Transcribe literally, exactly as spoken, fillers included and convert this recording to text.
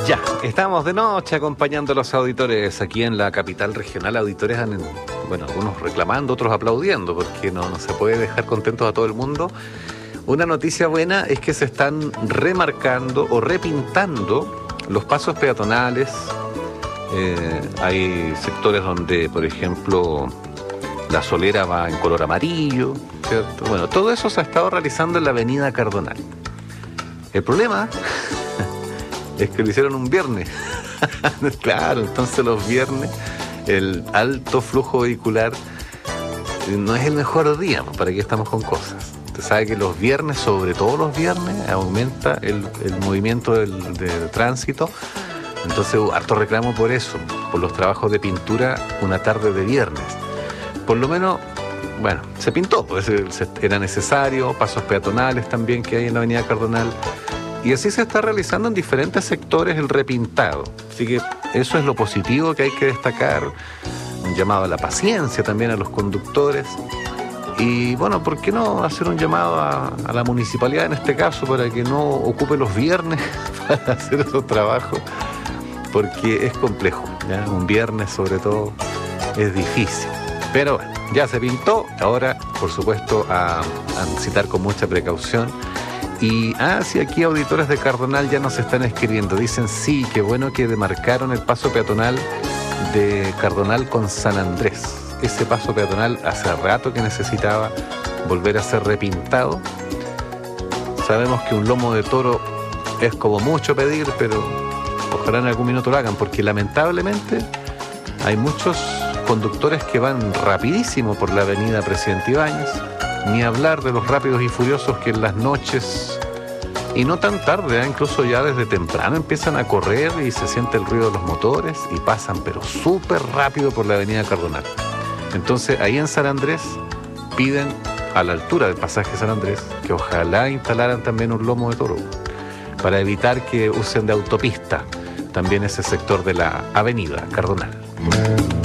Ya, estamos de noche acompañando a los auditores aquí en la capital regional. Auditores, han, bueno, algunos reclamando, otros aplaudiendo, porque no, no se puede dejar contentos a todo el mundo. Una noticia buena es que se están remarcando o repintando los pasos peatonales. Eh, hay sectores donde, por ejemplo, la solera va en color amarillo, ¿cierto? Bueno, todo eso se ha estado realizando en la avenida Cardonal. El problema es que lo hicieron un viernes. Claro, entonces los viernes el alto flujo vehicular no es el mejor día, ¿para qué estamos con cosas? Usted sabe que los viernes, sobre todo los viernes, aumenta el, el movimiento del, del tránsito. Entonces hubo harto reclamo por eso, por los trabajos de pintura una tarde de viernes. Por lo menos, bueno, se pintó, pues era necesario, pasos peatonales también que hay en la avenida Cardonal. Y así se está realizando en diferentes sectores el repintado. Así que eso es lo positivo que hay que destacar. Un llamado a la paciencia también a los conductores. Y bueno, ¿por qué no hacer un llamado a, a la municipalidad en este caso para que no ocupe los viernes para hacer esos trabajos? Porque es complejo, ¿ya? Un viernes sobre todo es difícil. Pero bueno, ya se pintó. Ahora, por supuesto, a, a citar con mucha precaución. Y, ah, sí, aquí auditores de Cardonal ya nos están escribiendo. Dicen, sí, qué bueno que demarcaron el paso peatonal de Cardonal con San Andrés. Ese paso peatonal hace rato que necesitaba volver a ser repintado. Sabemos que un lomo de toro es como mucho pedir, pero ojalá en algún minuto lo hagan, porque lamentablemente hay muchos conductores que van rapidísimo por la avenida Presidente Ibáñez. Ni hablar de los rápidos y furiosos que en las noches, y no tan tarde, ¿eh? Incluso ya desde temprano empiezan a correr y se siente el ruido de los motores y pasan pero súper rápido por la avenida Cardonal. Entonces ahí en San Andrés piden, a la altura del pasaje San Andrés, que ojalá instalaran también un lomo de toro para evitar que usen de autopista también ese sector de la avenida Cardonal.